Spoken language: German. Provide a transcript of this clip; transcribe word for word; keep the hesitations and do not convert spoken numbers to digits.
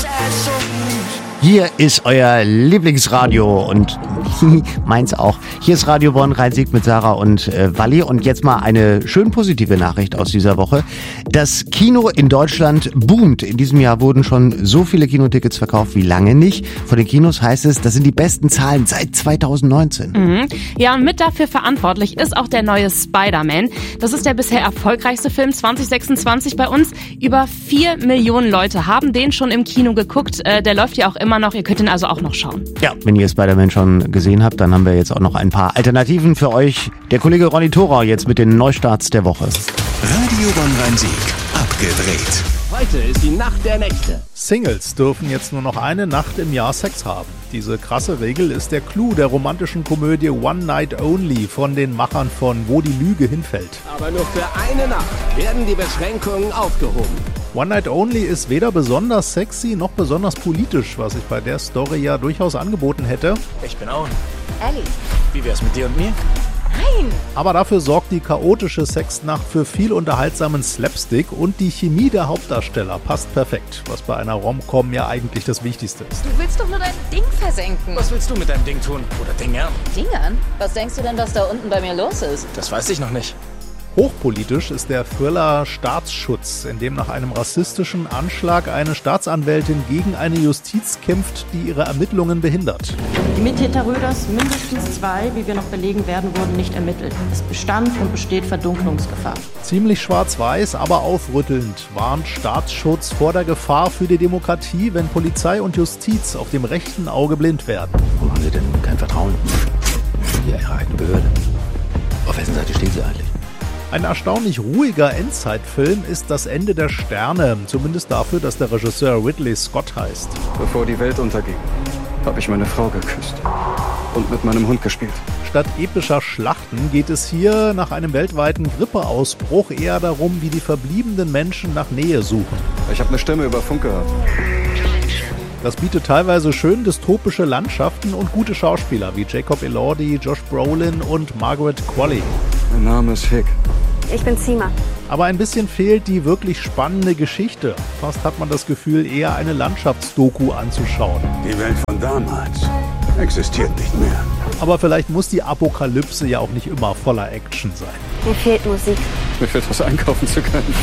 Hier ist euer Lieblingsradio und meins auch. Hier ist Radio Bonn, Rhein-Sieg mit Sarah und äh, Walli. Und jetzt mal eine schön positive Nachricht aus dieser Woche. Das Kino in Deutschland boomt. In diesem Jahr wurden schon so viele Kinotickets verkauft wie lange nicht. Von den Kinos heißt es, das sind die besten Zahlen seit zweitausendneunzehn. Mhm. Ja, und mit dafür verantwortlich ist auch der neue Spider-Man. Das ist der bisher erfolgreichste Film zwanzig sechsundzwanzig bei uns. Über vier Millionen Leute haben den schon im Kino geguckt. Äh, der läuft ja auch immer noch. Ihr könnt ihn also auch noch schauen. Ja, wenn ihr Spider-Man schon gesehen habt, dann haben wir jetzt auch noch ein paar Alternativen für euch. Der Kollege Ronny Thorau jetzt mit den Neustarts der Woche. Radio Bonn Rhein-Sieg. Abgedreht. Heute ist die Nacht der Nächte. Singles dürfen jetzt nur noch eine Nacht im Jahr Sex haben. Diese krasse Regel ist der Clou der romantischen Komödie One Night Only von den Machern von Wo die Lüge hinfällt. Aber nur für eine Nacht werden die Beschränkungen aufgehoben. One Night Only ist weder besonders sexy noch besonders politisch, was ich bei der Story ja durchaus angeboten hätte. Ich bin Owen. Ellie. Wie wär's mit dir und mir? Nein! Aber dafür sorgt die chaotische Sexnacht für viel unterhaltsamen Slapstick und die Chemie der Hauptdarsteller passt perfekt, was bei einer Rom-Com ja eigentlich das Wichtigste ist. Du willst doch nur dein Ding versenken. Was willst du mit deinem Ding tun? Oder Dingern? Dingern? Was denkst du denn, was da unten bei mir los ist? Das weiß ich noch nicht. Hochpolitisch ist der Thriller Staatsschutz, in dem nach einem rassistischen Anschlag eine Staatsanwältin gegen eine Justiz kämpft, die ihre Ermittlungen behindert. Die Mittäter Röders, mindestens zwei, wie wir noch belegen werden, wurden nicht ermittelt. Es bestand und besteht Verdunklungsgefahr. Ziemlich schwarz-weiß, aber aufrüttelnd warnt Staatsschutz vor der Gefahr für die Demokratie, wenn Polizei und Justiz auf dem rechten Auge blind werden. Wo haben Sie denn kein Vertrauen in Ihre eigene Behörde? Auf wessen Seite stehen Sie eigentlich? Ein erstaunlich ruhiger Endzeitfilm ist Das Ende der Sterne, zumindest dafür, dass der Regisseur Ridley Scott heißt. Bevor die Welt unterging, habe ich meine Frau geküsst und mit meinem Hund gespielt. Statt epischer Schlachten geht es hier nach einem weltweiten Grippeausbruch eher darum, wie die verbliebenen Menschen nach Nähe suchen. Ich habe eine Stimme über Funk gehört. Das bietet teilweise schön dystopische Landschaften und gute Schauspieler wie Jacob Elordi, Josh Brolin und Margaret Qualley. Mein Name ist Hick. Ich bin Sima. Aber ein bisschen fehlt die wirklich spannende Geschichte. Fast hat man das Gefühl, eher eine Landschaftsdoku anzuschauen. Die Welt von damals existiert nicht mehr. Aber vielleicht muss die Apokalypse ja auch nicht immer voller Action sein. Mir fehlt Musik. Mir fehlt was einkaufen zu können.